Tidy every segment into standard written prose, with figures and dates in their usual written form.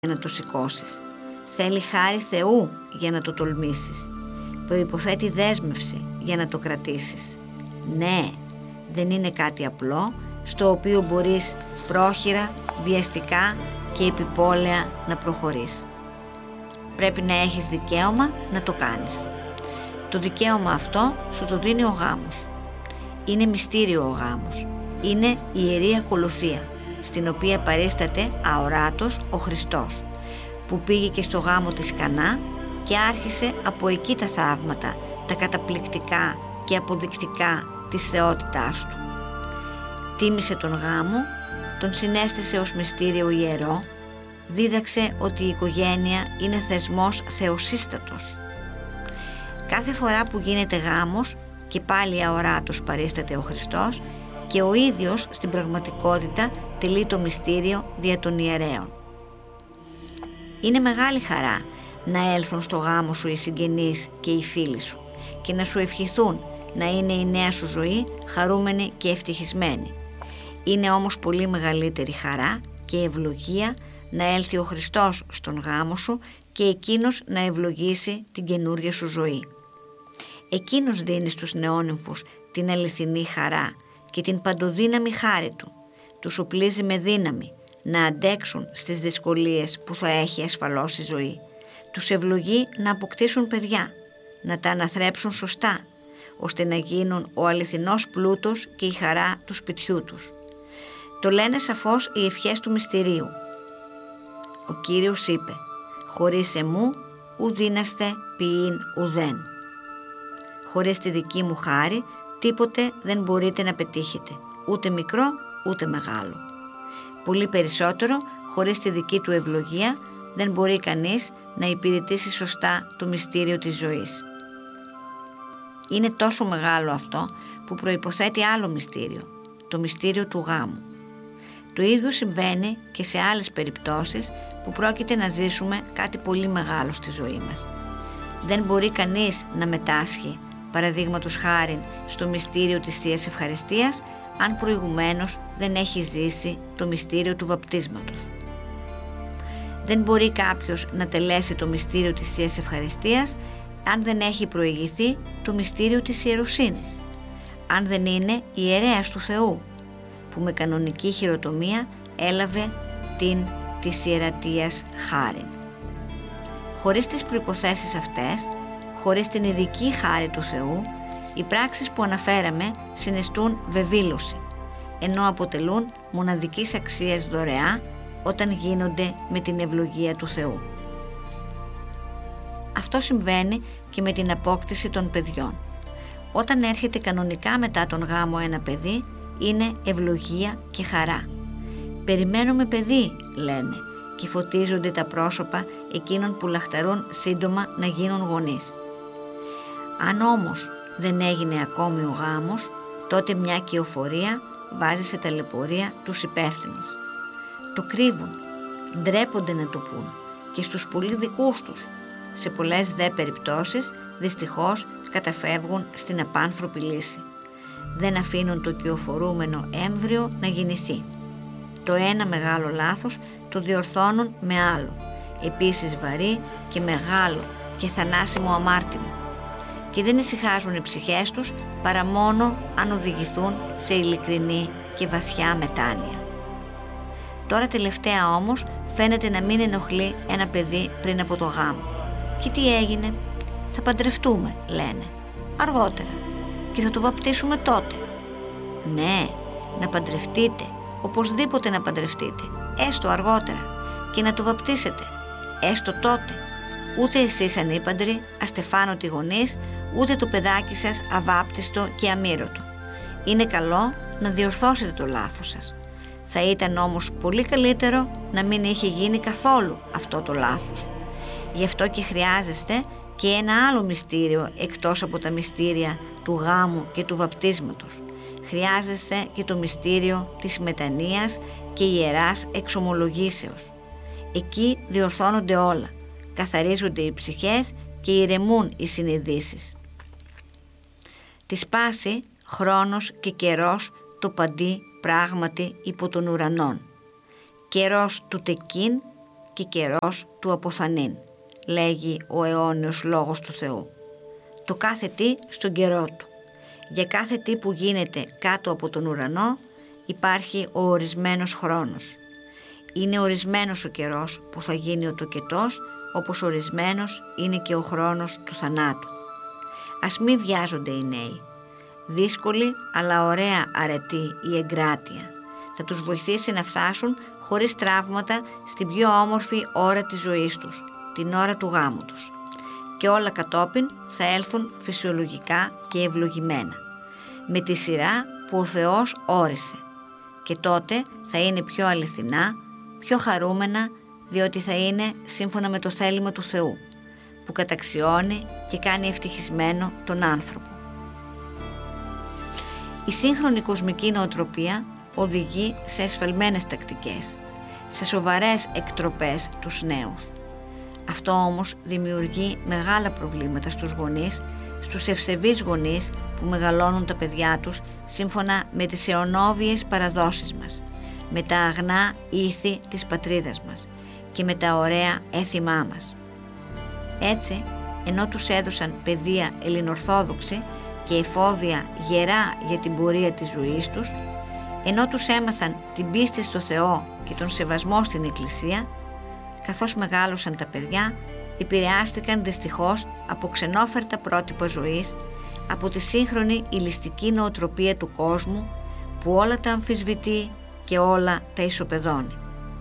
να το σηκώσεις. Θέλει χάρη Θεού για να το τολμήσεις. Προϋποθέτει δέσμευση για να το κρατήσεις. Ναι, δεν είναι κάτι απλό στο οποίο μπορείς πρόχειρα, βιαστικά και επιπόλαια να προχωρείς. Πρέπει να έχεις δικαίωμα να το κάνεις. Το δικαίωμα αυτό σου το δίνει ο γάμος. Είναι μυστήριο ο γάμος. Είναι ιερή ακολουθία, στην οποία παρίσταται αοράτος ο Χριστός, που πήγε και στο γάμο της Κανά και άρχισε από εκεί τα θαύματα, τα καταπληκτικά και αποδεικτικά της θεότητάς του. Τίμησε τον γάμο, τον συνέστησε ως μυστήριο ιερό, δίδαξε ότι η οικογένεια είναι θεσμός θεοσύστατος. Κάθε φορά που γίνεται γάμος και πάλι αοράτος παρίσταται ο Χριστός και ο ίδιος στην πραγματικότητα τελεί το μυστήριο δια των ιερέων. Είναι μεγάλη χαρά να έλθουν στο γάμο σου οι συγγενείς και οι φίλοι σου και να σου ευχηθούν να είναι η νέα σου ζωή χαρούμενη και ευτυχισμένη. Είναι όμως πολύ μεγαλύτερη χαρά και ευλογία να έλθει ο Χριστός στον γάμο σου και εκείνος να ευλογήσει την καινούργια σου ζωή. Εκείνος δίνει στους νεόνυμφους την αληθινή χαρά και την παντοδύναμη χάρη του. Τους οπλίζει με δύναμη να αντέξουν στις δυσκολίες που θα έχει ασφαλώς η ζωή. Τους ευλογεί να αποκτήσουν παιδιά, να τα αναθρέψουν σωστά, ώστε να γίνουν ο αληθινός πλούτος και η χαρά του σπιτιού τους. Το λένε σαφώς οι ευχές του μυστηρίου. Ο Κύριος είπε «Χωρίς εμού ουδίναστε ποιήν ουδέν». Χωρίς τη δική μου χάρη τίποτε δεν μπορείτε να πετύχετε, ούτε μικρό ούτε μεγάλο. Πολύ περισσότερο, χωρίς τη δική του ευλογία δεν μπορεί κανείς να υπηρετήσει σωστά το μυστήριο της ζωής. Είναι τόσο μεγάλο αυτό που προϋποθέτει άλλο μυστήριο, το μυστήριο του γάμου. Το ίδιο συμβαίνει και σε άλλες περιπτώσεις που πρόκειται να ζήσουμε κάτι πολύ μεγάλο στη ζωή μας. Δεν μπορεί κανείς να μετάσχει, παραδείγματος χάριν, στο μυστήριο της Θείας Ευχαριστίας, αν προηγουμένως δεν έχει ζήσει το μυστήριο του βαπτίσματος. Δεν μπορεί κάποιος να τελέσει το μυστήριο της Θείας Ευχαριστίας αν δεν έχει προηγηθεί το μυστήριο της ιεροσύνης, αν δεν είναι ιερέας του Θεού, που με κανονική χειροτομία έλαβε της ιερατείας χάριν. Χωρίς τις προϋποθέσεις αυτές, χωρίς την ειδική χάρη του Θεού, οι πράξεις που αναφέραμε συνιστούν βεβήλωση, ενώ αποτελούν μοναδικής αξίας δωρεά όταν γίνονται με την ευλογία του Θεού. Αυτό συμβαίνει και με την απόκτηση των παιδιών. Όταν έρχεται κανονικά μετά τον γάμο ένα παιδί, είναι ευλογία και χαρά. «Περιμένουμε παιδί», λένε, και φωτίζονται τα πρόσωπα εκείνων που λαχταρούν σύντομα να γίνουν γονείς. Αν όμως δεν έγινε ακόμη ο γάμος, τότε μια κυοφορία βάζει σε ταλαιπωρία τους υπεύθυνους. Το κρύβουν, ντρέπονται να το πούν και στους πολύ δικούς τους. Σε πολλές δε περιπτώσεις δυστυχώς καταφεύγουν στην απάνθρωπη λύση. Δεν αφήνουν το κυοφορούμενο έμβριο να γεννηθεί. Το ένα μεγάλο λάθος το διορθώνουν με άλλο, επίσης βαρύ και μεγάλο και θανάσιμο αμάρτημα, και δεν ησυχάζουν οι ψυχές τους παρά μόνο αν οδηγηθούν σε ειλικρινή και βαθιά μετάνοια. Τώρα τελευταία όμως φαίνεται να μην ενοχλεί ένα παιδί πριν από το γάμο. Και τι έγινε? Θα παντρευτούμε, λένε, αργότερα, και θα το βαπτίσουμε τότε. Ναι, να παντρευτείτε, οπωσδήποτε να παντρευτείτε, έστω αργότερα, και να το βαπτίσετε, έστω τότε. Ούτε εσείς ανήπαντροι, αστεφάνωτοι γονείς, ούτε το παιδάκι σας αβάπτιστο και αμύρωτο. Είναι καλό να διορθώσετε το λάθος σας. Θα ήταν όμως πολύ καλύτερο να μην είχε γίνει καθόλου αυτό το λάθος. Γι' αυτό και χρειάζεστε και ένα άλλο μυστήριο εκτός από τα μυστήρια του γάμου και του βαπτίσματος. Χρειάζεστε και το μυστήριο της μετανοίας και ιεράς εξομολογήσεως. Εκεί διορθώνονται όλα, καθαρίζονται οι ψυχές και ηρεμούν οι συνειδήσεις. Τη σπάση, χρόνος και καιρός το παντί πράγματι υπό των ουρανών. Καιρός του τεκίν και καιρός του αποθανήν, λέγει ο αιώνιος λόγος του Θεού. Το κάθε τι στον καιρό του. Για κάθε τι που γίνεται κάτω από τον ουρανό υπάρχει ο ορισμένος χρόνος. Είναι ορισμένος ο καιρός που θα γίνει ο τοκετός, όπως ορισμένος είναι και ο χρόνος του θανάτου. Ας μη βιάζονται οι νέοι. Δύσκολη αλλά ωραία αρετή η εγκράτεια. Θα τους βοηθήσει να φτάσουν χωρίς τραύματα στην πιο όμορφη ώρα της ζωής τους, την ώρα του γάμου τους. Και όλα κατόπιν θα έλθουν φυσιολογικά και ευλογημένα, με τη σειρά που ο Θεός όρισε. Και τότε θα είναι πιο αληθινά, πιο χαρούμενα, διότι θα είναι σύμφωνα με το θέλημα του Θεού, που καταξιώνει και κάνει ευτυχισμένο τον άνθρωπο. Η σύγχρονη κοσμική νοοτροπία οδηγεί σε εσφαλμένες τακτικές, σε σοβαρές εκτροπές τους νέους. Αυτό όμως δημιουργεί μεγάλα προβλήματα στους γονείς, στους ευσεβείς γονείς που μεγαλώνουν τα παιδιά τους σύμφωνα με τις αιωνόβιες παραδόσεις μας, με τα αγνά ήθη της πατρίδας μας και με τα ωραία έθιμά μας. Έτσι, ενώ τους έδωσαν παιδεία ελληνορθόδοξη και εφόδια γερά για την πορεία της ζωής τους, ενώ τους έμαθαν την πίστη στο Θεό και τον σεβασμό στην Εκκλησία, καθώς μεγάλωσαν τα παιδιά, επηρεάστηκαν δυστυχώς από ξενόφερτα πρότυπα ζωής, από τη σύγχρονη ηλιστική νοοτροπία του κόσμου που όλα τα αμφισβητεί και όλα τα ισοπεδώνει.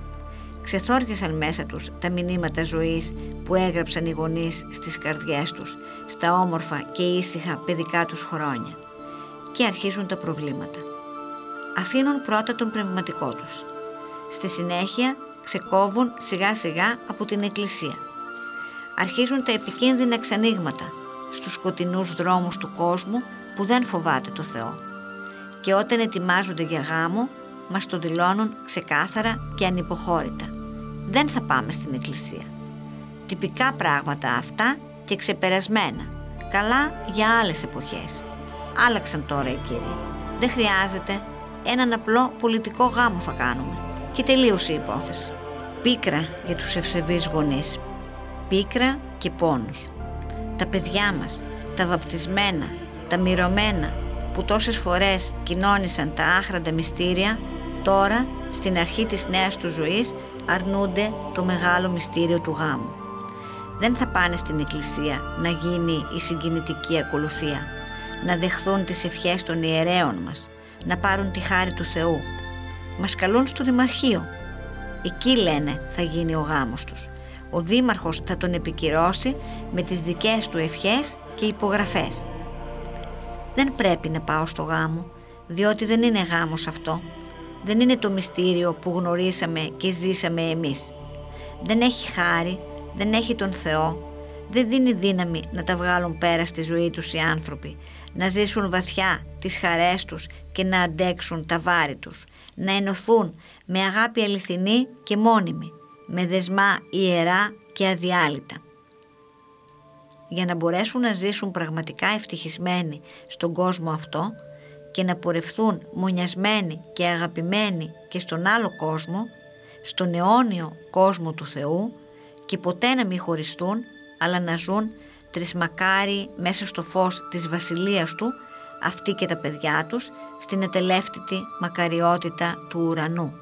Ξεθόριασαν μέσα τους τα μηνύματα ζωής που έγραψαν οι γονείς στις καρδιές τους, στα όμορφα και ήσυχα παιδικά τους χρόνια, και αρχίζουν τα προβλήματα. Αφήνουν πρώτα τον πνευματικό τους. Στη συνέχεια ξεκόβουν σιγά σιγά από την Εκκλησία. Αρχίζουν τα επικίνδυνα εξανοίγματα στους σκοτεινούς δρόμους του κόσμου που δεν φοβάται το Θεό. Και όταν ετοιμάζονται για γάμο, μας το δηλώνουν ξεκάθαρα και ανυποχώρητα. Δεν θα πάμε στην Εκκλησία. Τυπικά πράγματα αυτά και ξεπερασμένα. Καλά για άλλες εποχές. Άλλαξαν τώρα οι κύριοι. Δεν χρειάζεται. Έναν απλό πολιτικό γάμο θα κάνουμε. Και τελείωσε η υπόθεση. Πίκρα για τους ευσεβείς γονείς. Πίκρα και πόνος. Τα παιδιά μας, τα βαπτισμένα, τα μυρωμένα, που τόσες φορές κοινώνησαν τα άχραντα μυστήρια, τώρα στην αρχή της νέας του ζωής αρνούνται το μεγάλο μυστήριο του γάμου. Δεν θα πάνε στην Εκκλησία να γίνει η συγκινητική ακολουθία, να δεχθούν τις ευχές των ιερέων μας, να πάρουν τη χάρη του Θεού. Μας καλούν στο Δημαρχείο. Εκεί λένε θα γίνει ο γάμος τους. Ο δήμαρχος θα τον επικυρώσει με τις δικές του ευχές και υπογραφές. Δεν πρέπει να πάω στο γάμο, διότι δεν είναι γάμος αυτό. Δεν είναι το μυστήριο που γνωρίσαμε και ζήσαμε εμείς. Δεν έχει χάρη, δεν έχει τον Θεό, δεν δίνει δύναμη να τα βγάλουν πέρα στη ζωή τους οι άνθρωποι, να ζήσουν βαθιά τις χαρές τους και να αντέξουν τα βάρη τους, να ενωθούν με αγάπη αληθινή και μόνιμη, με δεσμά ιερά και αδιάλειπτα. Για να μπορέσουν να ζήσουν πραγματικά ευτυχισμένοι στον κόσμο αυτό και να πορευθούν μονιασμένοι και αγαπημένοι και στον άλλο κόσμο, στον αιώνιο κόσμο του Θεού, και ποτέ να μην χωριστούν, αλλά να ζουν τρισμακάρι μέσα στο φως της βασιλείας του, αυτοί και τα παιδιά τους, στην ατελεύτητη μακαριότητα του ουρανού.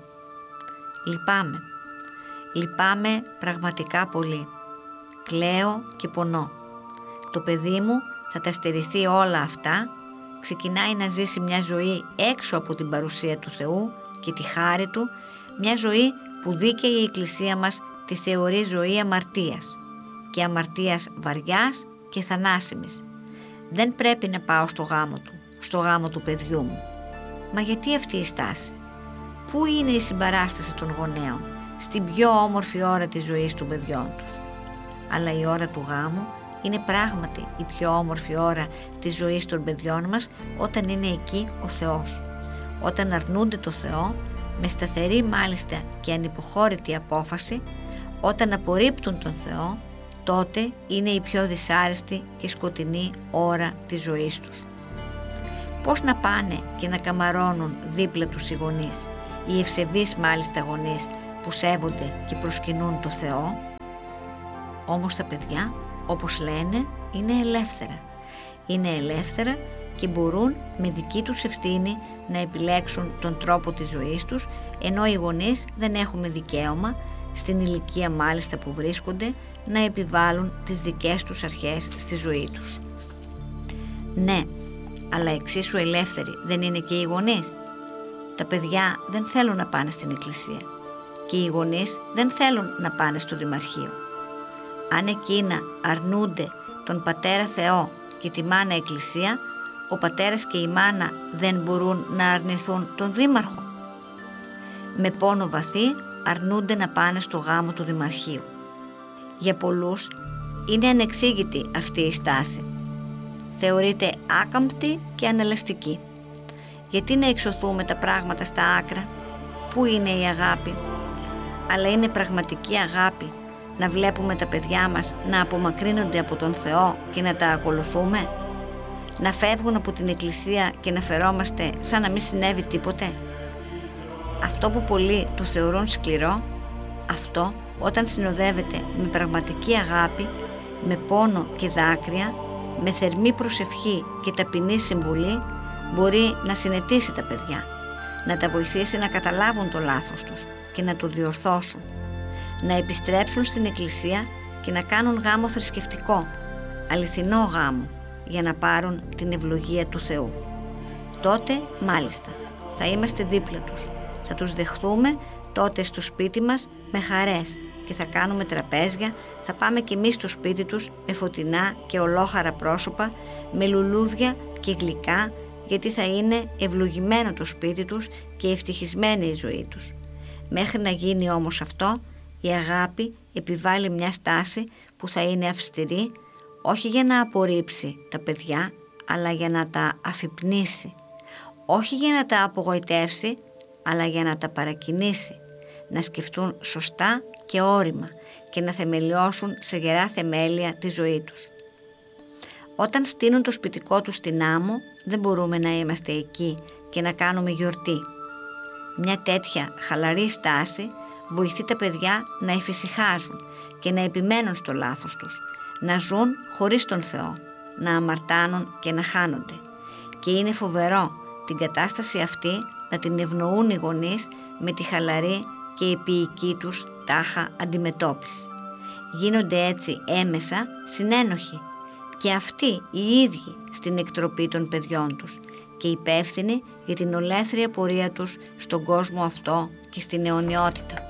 Λυπάμαι πραγματικά πολύ. Κλαίω και πονώ. Το παιδί μου θα τα στερηθεί όλα αυτά, ξεκινάει να ζήσει μια ζωή έξω από την παρουσία του Θεού και τη χάρη του, μια ζωή που δίκαιη η Εκκλησία μας τη θεωρεί ζωή αμαρτίας, και αμαρτίας βαριάς και θανάσιμης. Δεν πρέπει να πάω στο γάμο του παιδιού μου. Μα γιατί αυτή η στάση? Πού είναι η συμπαράσταση των γονέων στην πιο όμορφη ώρα της ζωής των παιδιών τους? Αλλά η ώρα του γάμου είναι πράγματι η πιο όμορφη ώρα της ζωής των παιδιών μας, όταν είναι εκεί ο Θεός. Όταν αρνούνται το Θεό, με σταθερή μάλιστα και ανυποχώρητη απόφαση, όταν απορρίπτουν τον Θεό, τότε είναι η πιο δυσάρεστη και σκοτεινή ώρα της ζωής τους. Πώς να πάνε και να καμαρώνουν δίπλα τους οι γονείς, οι ευσεβείς μάλιστα γονείς, που σέβονται και προσκυνούν το Θεό. Όμως τα παιδιά, όπως λένε, είναι ελεύθερα. Είναι ελεύθερα και μπορούν με δική τους ευθύνη να επιλέξουν τον τρόπο της ζωής τους, ενώ οι γονείς δεν έχουμε δικαίωμα, στην ηλικία μάλιστα που βρίσκονται, να επιβάλλουν τις δικές τους αρχές στη ζωή τους. Ναι, αλλά εξίσου ελεύθεροι δεν είναι και οι γονείς? Τα παιδιά δεν θέλουν να πάνε στην εκκλησία και οι γονείς δεν θέλουν να πάνε στο Δημαρχείο. Αν εκείνα αρνούνται τον Πατέρα Θεό και τη Μάνα Εκκλησία, ο πατέρας και η μάνα δεν μπορούν να αρνηθούν τον Δήμαρχο? Με πόνο βαθύ αρνούνται να πάνε στο γάμο του Δημαρχείου. Για πολλούς είναι ανεξήγητη αυτή η στάση. Θεωρείται άκαμπτη και ανελαστική. Γιατί να εξωθούμε τα πράγματα στα άκρα? Πού είναι η αγάπη? Αλλά είναι πραγματική αγάπη να βλέπουμε τα παιδιά μας να απομακρύνονται από τον Θεό και να τα ακολουθούμε? Να φεύγουν από την εκκλησία και να φερόμαστε σαν να μην συνέβη τίποτε? Αυτό που πολλοί το θεωρούν σκληρό, αυτό όταν συνοδεύεται με πραγματική αγάπη, με πόνο και δάκρυα, με θερμή προσευχή και ταπεινή συμβουλή, μπορεί να συνετίσει τα παιδιά, να τα βοηθήσει να καταλάβουν το λάθος τους και να το διορθώσουν, να επιστρέψουν στην εκκλησία και να κάνουν γάμο θρησκευτικό, αληθινό γάμο, για να πάρουν την ευλογία του Θεού. Τότε μάλιστα θα είμαστε δίπλα τους, θα τους δεχθούμε τότε στο σπίτι μας με χαρές και θα κάνουμε τραπέζια, θα πάμε κι εμείς στο σπίτι τους με φωτεινά και ολόχαρα πρόσωπα, με λουλούδια και γλυκά, γιατί θα είναι ευλογημένο το σπίτι τους και ευτυχισμένη η ζωή τους. Μέχρι να γίνει όμως αυτό, η αγάπη επιβάλλει μια στάση που θα είναι αυστηρή, όχι για να απορρίψει τα παιδιά, αλλά για να τα αφυπνήσει, όχι για να τα απογοητεύσει, αλλά για να τα παρακινήσει, να σκεφτούν σωστά και όρημα και να θεμελιώσουν σε γερά θεμέλια τη ζωή τους. Όταν στείνουν το σπιτικό τους στην άμμο, δεν μπορούμε να είμαστε εκεί και να κάνουμε γιορτή. Μια τέτοια χαλαρή στάση βοηθεί τα παιδιά να εφησυχάζουν και να επιμένουν στο λάθος τους, να ζουν χωρίς τον Θεό, να αμαρτάνουν και να χάνονται. Και είναι φοβερό την κατάσταση αυτή να την ευνοούν οι γονείς με τη χαλαρή και επίοικη τους τάχα αντιμετώπιση. Γίνονται έτσι έμεσα συνένοχοι και αυτοί οι ίδιοι στην εκτροπή των παιδιών τους και υπεύθυνοι για την ολέθρια πορεία τους στον κόσμο αυτό και στην αιωνιότητα.